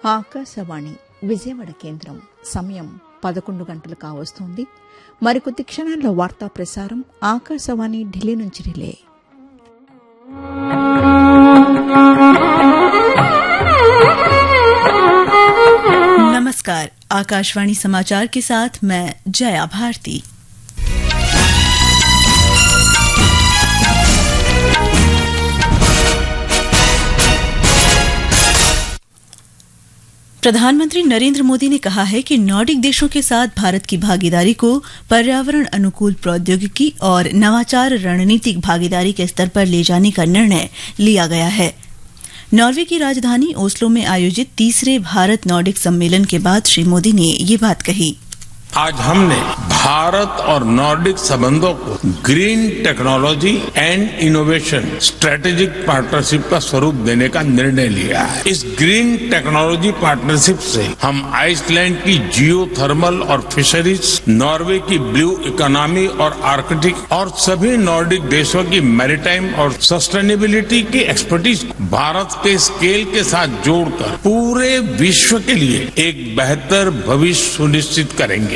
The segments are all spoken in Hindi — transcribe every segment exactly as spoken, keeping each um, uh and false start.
ఆకాశవాణి విజయవాడ కేంద్రం సమయం పదకొండు గంటలు కావస్తోంది. మరికొద్ది క్షణాల్లో వార్తా ప్రసారం ఆకాశవాణి ఢిల్లీ నుంచి రిలే. नमस्कार, आकाशवाणी समाचार के साथ मैं जया भारती। प्रधानमंत्री नरेंद्र मोदी ने कहा है कि नॉर्डिक देशों के साथ भारत की भागीदारी को पर्यावरण अनुकूल प्रौद्योगिकी और नवाचार रणनीतिक भागीदारी के स्तर पर ले जाने का निर्णय लिया गया है। नॉर्वे की राजधानी ओस्लो में आयोजित तीसरे भारत नॉर्डिक सम्मेलन के बाद श्री मोदी ने ये बात कही। आज हमने भारत और नॉर्डिक संबंधों को green technology and innovation strategic partnership का स्वरूप देने का निर्णय लिया है। इस ग्रीन टेक्नोलॉजी पार्टनरशिप से हम आइसलैंड की जियो थर्मल और फिशरीज, नॉर्वे की ब्लू इकोनॉमी और आर्कटिक और सभी नॉर्डिक देशों की मैरीटाइम और सस्टेनेबिलिटी की एक्सपर्टीज भारत के स्केल के साथ जोड़कर पूरे विश्व के लिए एक बेहतर भविष्य सुनिश्चित करेंगे।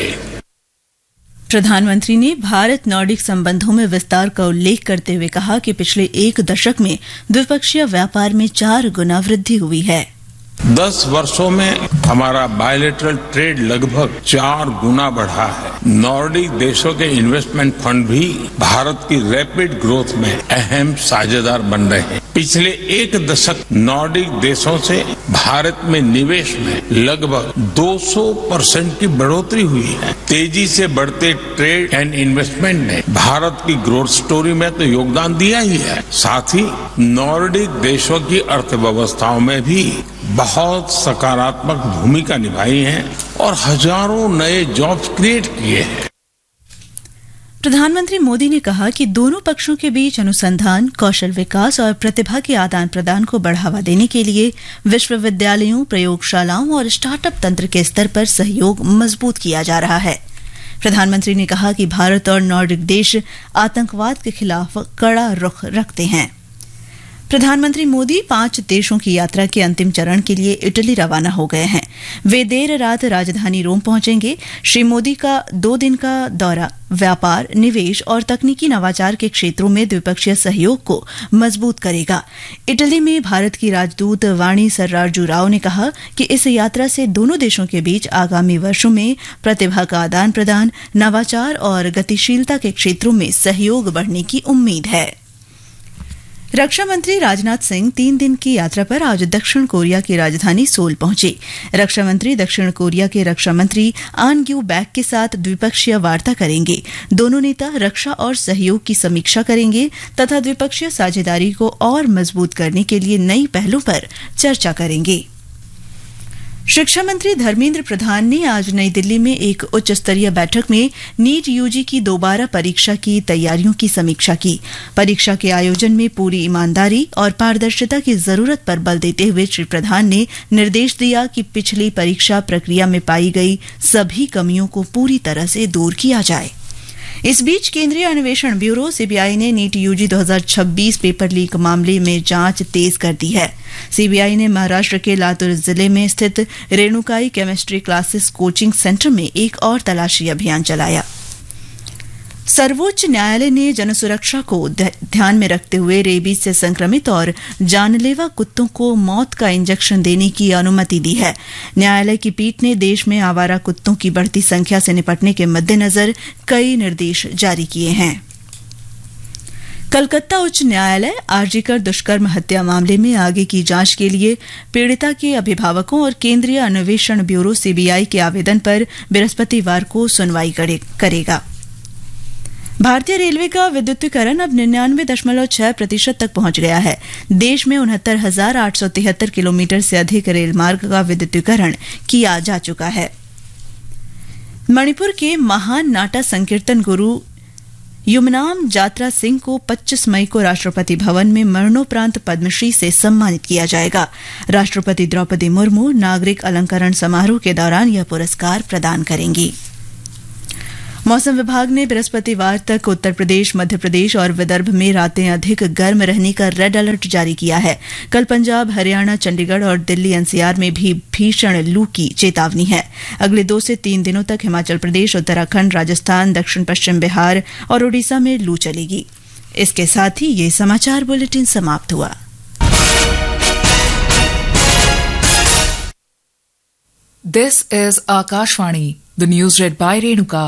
प्रधानमंत्री ने भारत नॉर्डिक संबंधों में विस्तार का उल्लेख करते हुए कहा कि पिछले एक दशक में द्विपक्षीय व्यापार में चार गुना वृद्धि हुई है। दस वर्षों में हमारा बायलैटरल ट्रेड लगभग चार गुना बढ़ा है। नॉर्डिक देशों के इन्वेस्टमेंट फंड भी भारत की रैपिड ग्रोथ में अहम साझेदार बन रहे हैं। पिछले एक दशक नॉर्डिक देशों से भारत में निवेश में लगभग दो सौ परसेंट की बढ़ोतरी हुई है। तेजी से बढ़ते ट्रेड एंड इन्वेस्टमेंट ने भारत की ग्रोथ स्टोरी में तो योगदान दिया ही है, साथ ही नॉर्डिक देशों की अर्थव्यवस्थाओं में भी बहुत सकारात्मक भूमिका निभाई है और हजारों नए जॉब्स क्रिएट किए हैं। प्रधानमंत्री मोदी ने कहा कि दोनों पक्षों के बीच अनुसंधान, कौशल विकास और प्रतिभा के आदान प्रदान को बढ़ावा देने के लिए विश्वविद्यालयों, प्रयोगशालाओं और स्टार्टअप तंत्र के स्तर पर सहयोग मजबूत किया जा रहा है। प्रधानमंत्री ने कहा कि भारत और नॉर्डिक देश आतंकवाद के खिलाफ कड़ा रुख रखते हैं। प्रधानमंत्री मोदी पांच देशों की यात्रा के अंतिम चरण के लिए इटली रवाना हो गए हैं। वे देर रात राजधानी रोम पहुंचेंगे। श्री मोदी का दो दिन का दौरा व्यापार, निवेश और तकनीकी नवाचार के क्षेत्रों में द्विपक्षीय सहयोग को मजबूत करेगा। इटली में भारत की राजदूत वाणी सर्राजू राव ने कहा कि इस यात्रा से दोनों देशों के बीच आगामी वर्षों में प्रतिभा का आदान प्रदान, नवाचार और गतिशीलता के क्षेत्रों में सहयोग बढ़ने की उम्मीद है। रक्षा मंत्री राजनाथ सिंह तीन दिन की यात्रा पर आज दक्षिण कोरिया की राजधानी सोल पहुंचे। रक्षा मंत्री दक्षिण कोरिया के रक्षा मंत्री आन ग्यू बैक के साथ द्विपक्षीय वार्ता करेंगे। दोनों नेता रक्षा और सहयोग की समीक्षा करेंगे तथा द्विपक्षीय साझेदारी को और मजबूत करने के लिए नई पहलों पर चर्चा करेंगे। शिक्षा मंत्री धर्मेंद्र प्रधान ने आज नई दिल्ली में एक उच्च स्तरीय बैठक में नीट यूजी की दोबारा परीक्षा की तैयारियों की समीक्षा की। परीक्षा के आयोजन में पूरी ईमानदारी और पारदर्शिता की जरूरत पर बल देते हुए श्री प्रधान ने निर्देश दिया कि पिछली परीक्षा प्रक्रिया में पाई गई सभी कमियों को पूरी तरह से दूर किया जाए। इस बीच केंद्रीय अन्वेषण ब्यूरो सीबीआई ने नीट यूजी दो हज़ार छब्बीस पेपर लीक मामले में जांच तेज कर दी है। सीबीआई ने महाराष्ट्र के लातूर जिले में स्थित Renukai chemistry classes coaching centre में एक और तलाशी अभियान चलाया। सर्वोच्च न्यायालय ने जनसुरक्षा को ध्यान में रखते हुए रेबीज से संक्रमित और जानलेवा कुत्तों को मौत का इंजेक्शन देने की अनुमति दी है। न्यायालय की पीठ ने देश में आवारा कुत्तों की बढ़ती संख्या से निपटने के मद्देनजर कई निर्देश जारी किए हैं। कलकत्ता उच्च न्यायालय आरजीकर दुष्कर्म हत्या मामले में आगे की जांच के लिए पीड़िता के अभिभावकों और केंद्रीय अन्वेषण ब्यूरो सीबीआई के आवेदन पर बृहस्पतिवार को सुनवाई करेगा। भारतीय रेलवे का विद्युतीकरण अब निन्यानवे दशमलव छह प्रतिशत तक पहुंच गया है। देश में उनहत्तर हजार आठ सौ तिहत्तर किलोमीटर से अधिक रेल मार्ग का विद्युतीकरण किया जा चुका है। मणिपुर के महान नाटा संकीर्तन गुरु युमनाम जात्रा सिंह को पच्चीस मई को राष्ट्रपति भवन में मरणोपरांत पद्मश्री से सम्मानित किया जाएगा। राष्ट्रपति द्रौपदी मुर्मू नागरिक अलंकरण समारोह के दौरान यह पुरस्कार प्रदान करेंगी। मौसम विभाग ने बृहस्पतिवार तक उत्तर प्रदेश, मध्य प्रदेश और विदर्भ में रातें अधिक गर्म रहने का रेड अलर्ट जारी किया है। कल पंजाब, हरियाणा, चंडीगढ़ और दिल्ली एनसीआर में भी भीषण लू की चेतावनी है। अगले दो से तीन दिनों तक हिमाचल प्रदेश, उत्तराखंड, राजस्थान, दक्षिण पश्चिम बिहार और ओडिशा में लू चलेगी। इसके साथ ही ये समाचार बुलेटिन समाप्त हुआ। This is Akashvani, the news read by Renuka.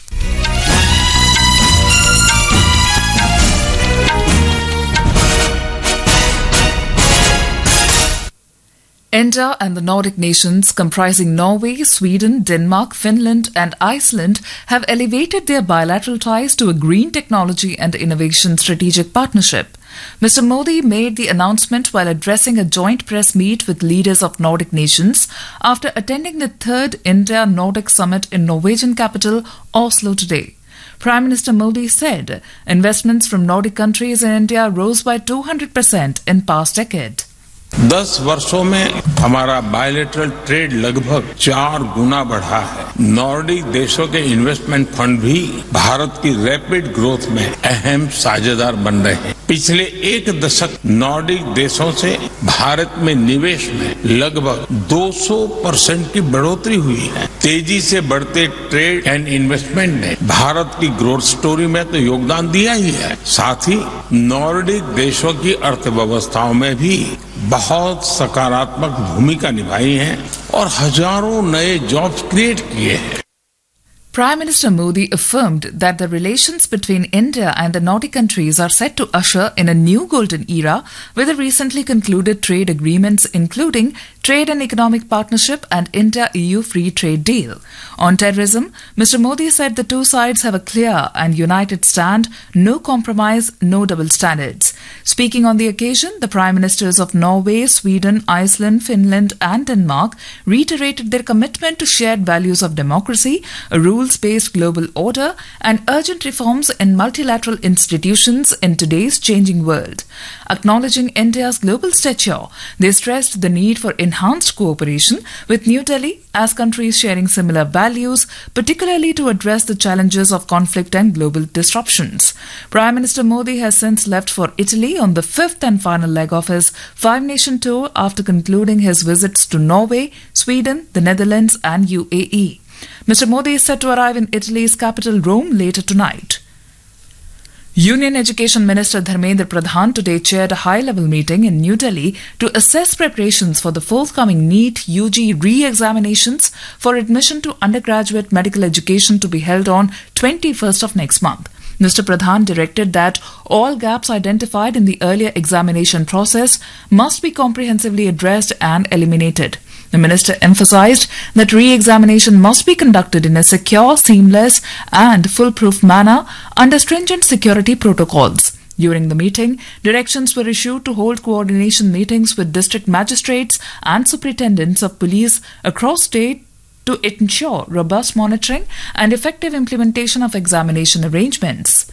India and the Nordic nations comprising Norway, Sweden, Denmark, Finland and Iceland have elevated their bilateral ties to a green technology and innovation strategic partnership. Mister Modi made the announcement while addressing a joint press meet with leaders of Nordic nations after attending the third India-Nordic summit in Norwegian capital Oslo today. Prime Minister Modi said investments from Nordic countries in India rose by two hundred percent in past decade. दस वर्षों में हमारा बायलेटरल ट्रेड लगभग चार गुना बढ़ा है। नॉर्डिक देशों के इन्वेस्टमेंट फंड भी भारत की रैपिड ग्रोथ में अहम साझेदार बन रहे हैं। पिछले एक दशक नॉर्डिक देशों से भारत में निवेश में लगभग दो सौ परसेंट की बढ़ोतरी हुई है। तेजी से बढ़ते ट्रेड एंड इन्वेस्टमेंट ने भारत की ग्रोथ स्टोरी में तो योगदान दिया ही है, साथ ही नॉर्डिक देशों की अर्थव्यवस्थाओं में भी बहुत सकारात्मक भूमिका निभाई है और हजारों नए जॉब्स क्रिएट किए हैं। Prime Minister Modi affirmed that the relations between India and the Nordic countries are set to usher in a new golden era with the recently concluded trade agreements including Trade and Economic Partnership and India-E U Free Trade Deal. On terrorism, Mister Modi said the two sides have a clear and united stand, no compromise, no double standards. Speaking on the occasion, the Prime Ministers of Norway, Sweden, Iceland, Finland and Denmark reiterated their commitment to shared values of democracy, a rules-based global order and urgent reforms in multilateral institutions in today's changing world. Acknowledging India's global stature, they stressed the need for enhanced cooperation with New Delhi as countries sharing similar values, particularly to address the challenges of conflict and global disruptions. Prime Minister Modi has since left for Italy on the fifth and final leg of his five-nation tour after concluding his visits to Norway, Sweden, the Netherlands and U A E. Mister Modi is set to arrive in Italy's capital Rome later tonight. Union Education Minister Dharmendra Pradhan today chaired a high-level meeting in New Delhi to assess preparations for the forthcoming NEET U G re-examinations for admission to undergraduate medical education to be held on twenty-first of next month. Mister Pradhan directed that all gaps identified in the earlier examination process must be comprehensively addressed and eliminated. The minister emphasized that re-examination must be conducted in a secure, seamless and foolproof manner under stringent security protocols. During the meeting, directions were issued to hold coordination meetings with district magistrates and superintendents of police across state to ensure robust monitoring and effective implementation of examination arrangements.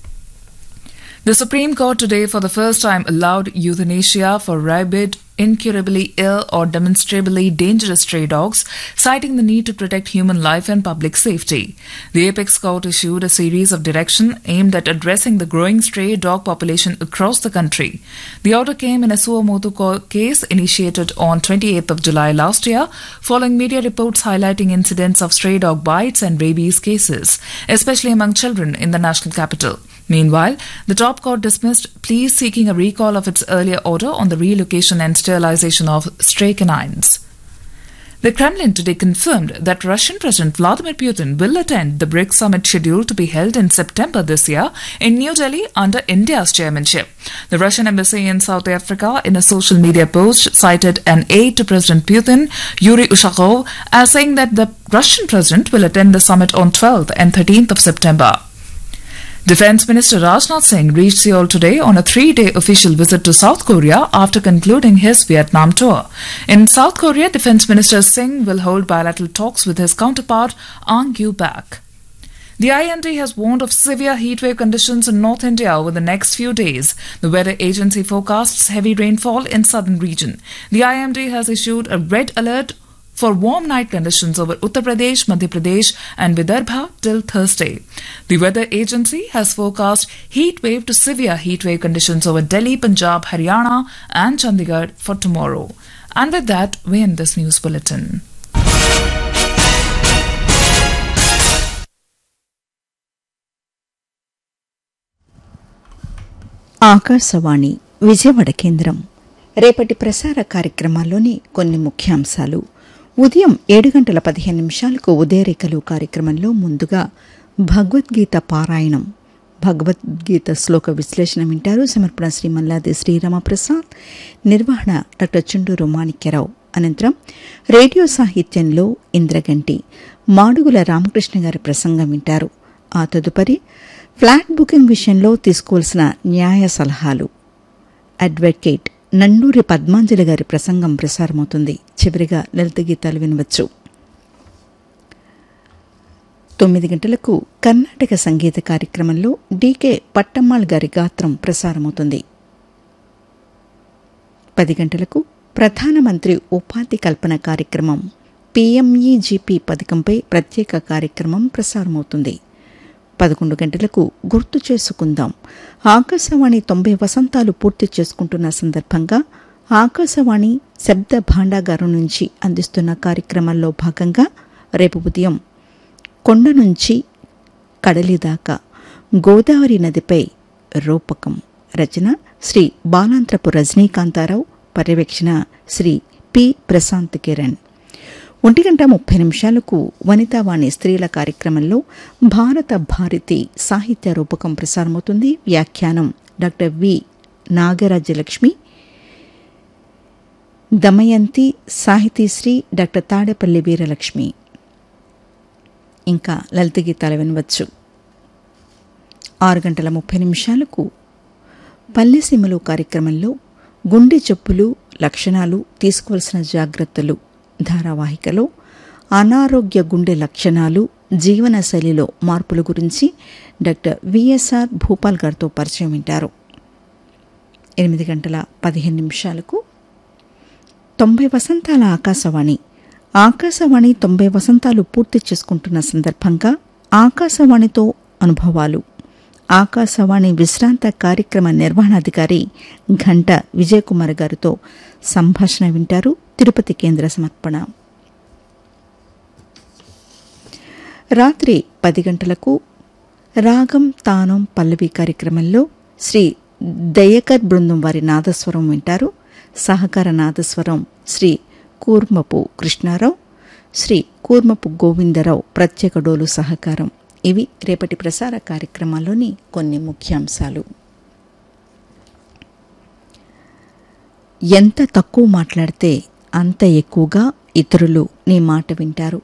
The Supreme Court today for the first time allowed euthanasia for rabid, incurably ill or demonstrably dangerous stray dogs, citing the need to protect human life and public safety. The Apex Court issued a series of directions aimed at addressing the growing stray dog population across the country. The order came in a suo motu case initiated on twenty-eighth of July last year, following media reports highlighting incidents of stray dog bites and rabies cases, especially among children in the national capital. Meanwhile, the top court dismissed pleas seeking a recall of its earlier order on the relocation and sterilization of stray canines. The Kremlin today confirmed that Russian President Vladimir Putin will attend the BRICS summit scheduled to be held in September this year in New Delhi under India's chairmanship. The Russian embassy in South Africa, in a social media post, cited an aide to President Putin, Yuri Ushakov, as saying that the Russian president will attend the summit on twelfth and thirteenth of September. Defence Minister Rajnath Singh reached Seoul today on a three-day official visit to South Korea after concluding his Vietnam tour. In South Korea, Defence Minister Singh will hold bilateral talks with his counterpart, Ang Yu-bak. The I M D has warned of severe heatwave conditions in North India over the next few days. The weather agency forecasts heavy rainfall in southern region. The I M D has issued a red alert for warm night conditions over Uttar Pradesh, Madhya Pradesh and Vidarbha till Thursday. The weather agency has forecast heat wave to severe heat wave conditions over Delhi, Punjab, Haryana and Chandigarh for tomorrow. And with that, we end this news bulletin. Akashvani Vijayawada కేంద్రం. రేపటి ప్రసార కార్యక్రమాల్లోని కొన్ని ముఖ్యాంశాలు. ఉదయం ఏడు గంటల పదిహేను నిమిషాలకు ఉదయరేఖలు కార్యక్రమంలో ముందుగా భగవద్గీత పారాయణం, భగవద్గీత శ్లోక విశ్లేషణ వింటారు. సమర్పణ శ్రీ మల్లాది శ్రీరామప్రసాద్, నిర్వహణ డాక్టర్ చుండూరు మాణిక్యరావు. అనంతరం రేడియో సాహిత్యంలో ఇంద్రగంటి మాడుగుల రామకృష్ణ గారి ప్రసంగం వింటారు. ఆ తదుపరి ఫ్లాట్ బుకింగ్ విషయంలో తీసుకోవాల్సిన న్యాయ సలహాలు, అడ్వకేట్ నన్నూరి పద్మాంజలి గారి ప్రసంగం ప్రసారమవుతుంది. చివరిగా లలిత గీతాలు వినవచ్చు. తొమ్మిది గంటలకు కర్ణాటక సంగీత కార్యక్రమంలో డీకే పట్టమ్మాళ్ గారి గాత్రం ప్రసారమవుతుంది. పది గంటలకు ప్రధానమంత్రి ఉపాధి కల్పన కార్యక్రమం పీఎంఈజీపీ పథకంపై ప్రత్యేక కార్యక్రమం ప్రసారమవుతుంది. పదకొండు గంటలకు గుర్తు చేసుకుందాం. ఆకాశవాణి తొంభై వసంతాలు పూర్తి చేసుకుంటున్న సందర్భంగా ఆకాశవాణి శబ్ద భాండాగారం నుంచి అందిస్తున్న కార్యక్రమాల్లో భాగంగా రేపు ఉదయం కొండ నుంచి కడలి దాకా గోదావరి నదిపై రూపకం, రచన శ్రీ బాలాంత్రపు రజనీకాంతారావు, పర్యవేక్షణ శ్రీ పి ప్రశాంత్ కిరణ్. ఒంటి గంట ముప్పై నిమిషాలకు వనితావాణి స్త్రీల కార్యక్రమంలో భారత భారతి సాహిత్య రూపకం ప్రసారమవుతుంది. వ్యాఖ్యానం doctor V Nagarajyalakshmi. Damayanti సాహితీశ్రీ doctor Tadepalli Veeralakshmi. ఇంకా లలిత గీతాలు వినవచ్చు. ఆరు గంటల ముప్పై నిమిషాలకు పల్లెసీమలు కార్యక్రమంలో గుండె జబ్బులు, లక్షణాలు, తీసుకోవాల్సిన జాగ్రత్తలు ధారావాహికలో అనారోగ్య గుండె లక్షణాలు, జీవనశైలిలో మార్పుల గురించి డాక్టర్ విఎస్ఆర్ భూపాల్ గారితో పరిచయం వింటారు. ఎనిమిది గంటల పదిహేను నిమిషాలకు తొంభై వసంతాల ఆకాశవాణి ఆకాశవాణి తొంభై వసంతాలు పూర్తి చేసుకుంటున్న సందర్భంగా ఆకాశవాణితో అనుభవాలు, ఆకాశవాణి విశ్రాంత కార్యక్రమ నిర్వహణాధికారి ఘంట విజయకుమార్ గారితో సంభాషణ వింటారు. తిరుపతి కేంద్ర సమర్పణ. రాత్రి పది గంటలకు రాగం తానం పల్లవి కార్యక్రమంలో శ్రీ దయకర్ బృందం వారి నాదస్వరం వింటారు. సహకార నాదస్వరం శ్రీ కూర్మపు కృష్ణారావు, శ్రీ కూర్మపు గోవిందరావు ప్రత్యేక డోలు సహకారం. ఇవి రేపటి ప్రసార కార్యక్రమాల్లోని కొన్ని ముఖ్యాంశాలు. ఎంత తక్కువ మాట్లాడితే అంత ఎక్కువగా ఇతరులు నీ మాట వింటారు.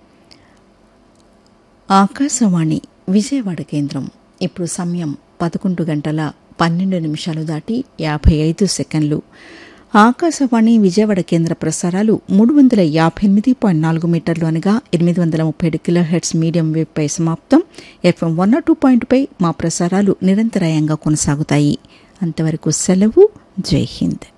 ఆకాశవాణి విజయవాడ కేంద్రం. ఇప్పుడు సమయం పదకొండు గంటల పన్నెండు నిమిషాలు దాటి యాభై ఐదు సెకండ్లు. ఆకాశవాణి విజయవాడ కేంద్ర ప్రసారాలు మూడు వందల యాభై ఎనిమిది పాయింట్ నాలుగు మీటర్లు అనగా ఎనిమిది వందల ముప్పై ఏడు కిలో హెర్ట్జ్ మీడియం వేవ్ పై సమాప్తం. ఎఫ్ఎం వన్ టూ పాయింట్ పై మా ప్రసారాలు నిరంతరాయంగా కొనసాగుతాయి. అంతవరకు సెలవు. జై హింద్.